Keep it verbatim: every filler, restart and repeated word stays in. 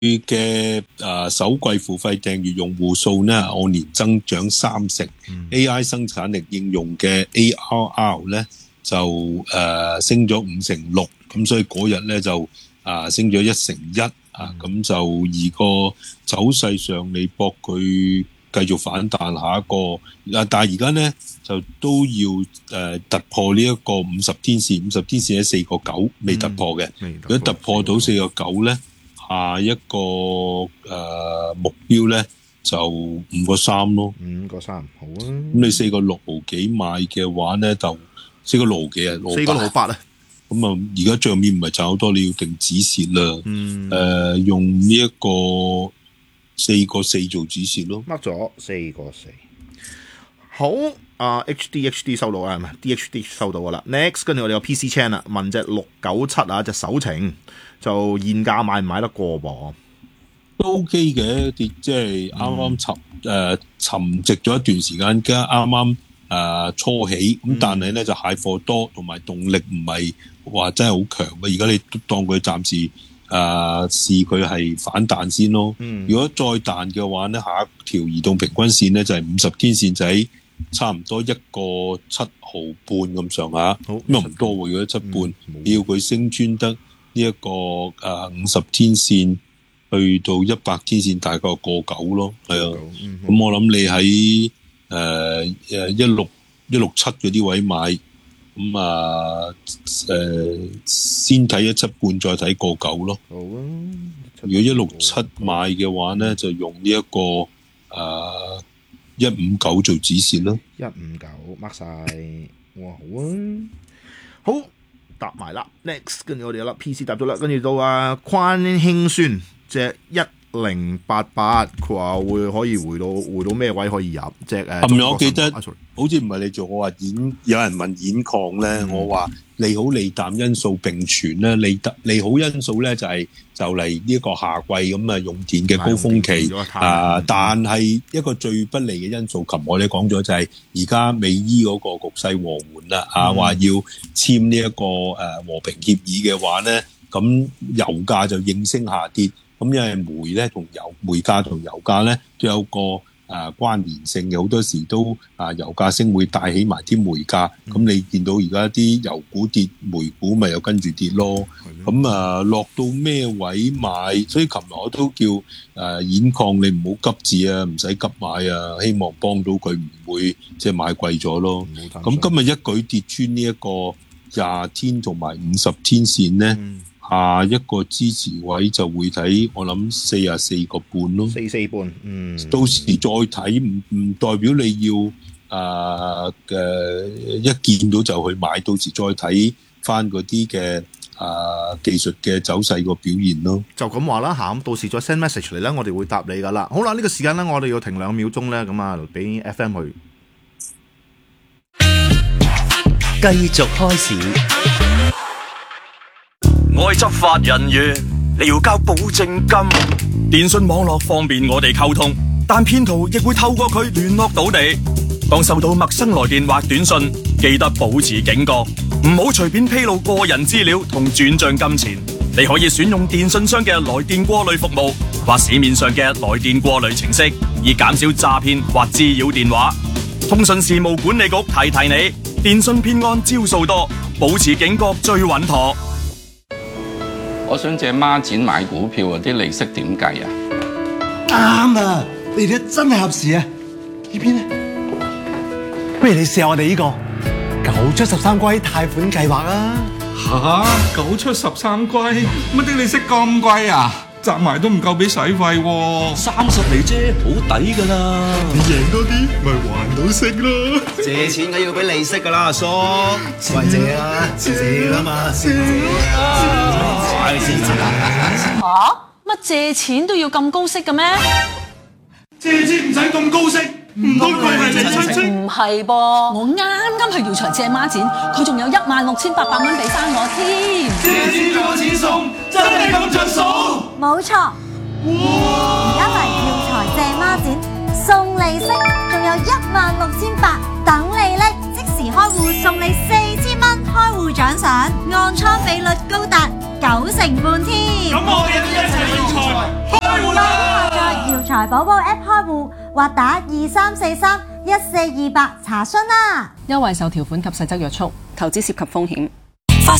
嘅誒首季付費訂閱用戶數呢按年增長三成、嗯、A I 生產力應用嘅 A R R 咧就誒、呃、升咗五成六，咁所以嗰日咧就啊、呃、升咗一成一啊，咁就而個走勢上你搏佢繼續反彈下一個啊，但係而家咧就都要誒、呃、突破呢一個五十天線，五十天線喺四個九未突破嘅、嗯，如果突破到四個九咧。下一個誒、呃、目標咧就五個三咯， 五個三好啊。咁你四個六毫幾買嘅話咧，就四個六毫幾啊， 四個六毫八啊。 咁啊，而家帳面唔係賺好多，你要定止蝕啦。嗯。誒、呃，用呢一個四個四做止蝕咯。 mark 咗四個四。好啊、呃、，H D H D 收到啦，係咪 D H D 收到噶啦。Next 跟住我哋有 P C Chain 啦，問隻六九七啊，隻首程。就現價買唔買得過噃？ 都 OK 嘅，跌即係啱啱沉誒、嗯呃、沉寂咗一段時間，而家啱啱誒初起，咁、嗯、但係咧就蟹貨多，同埋動力唔係話真係好強嘅。而家你當佢暫時誒、呃、試佢係反彈先咯、嗯。如果再彈嘅話咧，下一條移動平均線咧就係五十天線仔，差唔多一個七毫半咁上下，咁又唔多喎。如果七半，嗯、要佢升穿得。呢、這、一個誒五十天線去到一百天線大概過九咯，係啊，咁、嗯、我諗你喺誒誒一六一六七嗰啲位買，咁啊誒先睇一七半再睇過九咯。好啊，如果一六七買嘅話咧，就用呢、這、一個誒一五九做止線咯。 一五九 mark 晒，哇好啊，好。答埋啦 ，next 跟住我哋有粒 P C 答咗啦，跟住到啊寬興宣隻一零八八，佢話會可以回到回到咩位可以入？隻誒， 琴日我記得、啊、好似唔係你做，我話演有人問演礦咧、嗯，我話利好利淡因素並存咧，利利好因素咧就係、是、就嚟呢個夏季咁啊用電嘅高峰期啊、呃，但係一個最不利嘅因素，琴日我哋講咗就係而家美伊嗰個局勢和緩啦，啊話要簽呢一個誒和平協議嘅話咧，咁油價就應聲下跌。咁因為煤咧同油煤價同油價咧都有個誒、呃、關聯性嘅，好多時都啊、呃、油價升會帶起埋啲煤價。咁、嗯、你見到而家啲油股跌，煤股咪又跟住跌咯。咁啊、呃、落到咩位買？所以琴日我都叫誒、呃、演礦你唔好急住啊，唔使急買啊，希望幫到佢唔會即係買貴咗咯。咁今日一舉跌穿呢一個廿天同埋五十天線咧。嗯下一個支持位就會睇，我諗四十四個半咯， 四四半，嗯， 到時再睇，唔唔代表你要誒嘅、呃呃、一見到就去買，到時再睇翻嗰啲嘅誒技術嘅走勢個表現咯。 就咁話啦嚇，咁到時再 send message 嚟咧，我哋會答你噶啦。好啦，呢、呢個時間咧，我哋要停兩秒鐘咧，咁啊，俾 F M 去繼續開始。 我係執法人員，你要交保證金。電信網絡方便我哋溝通，但騙徒亦會透過佢聯絡到你。當收到陌生來電或短信，記得保持警覺，唔好隨便披露個人資料同轉賬金錢。你可以選用電信商嘅來電過濾服務，或市面上嘅來電過濾程式，以減少詐騙或滋擾電話。通訊事務管理局提提你，電信騙案招數多，保持警覺最穩妥。 我想借孖展買股票啊，啲利息點計啊？ 啱啊！你哋真係合時啊！呢邊咧，不如你試下我哋呢個九出十三歸貸款計劃啊！ 吓，九出十三歸，乜啲利息咁貴啊？集埋都唔夠俾使費喎， 三十厘啫，好抵噶啦！ 你贏多啲，咪還到息咯！ 借錢梗要俾利息噶啦，阿叔，喂借啊，借啦嘛，借啊，快啲借啊！ 吓，乜借錢都要咁高息嘅咩？ 借錢唔使咁高息。唔通佢係你親戚？ 唔係噃，我啱啱去姚祥借孖展，佢仲有一萬六千八百蚊俾翻我添。 借錢仲有錢送，真係咁着數？ 冇錯，而家嚟耀才借孖展，送利息，仲有一萬六千八等你拎，即時開戶送你四千蚊開戶獎賞，按倉比率高達九成半添。 咁我哋都一齊耀財開戶啦！ 在耀財寶寶 App 開戶或打二三四三一四二八查詢啦。 優惠受條款及細則約束，投資涉及風險。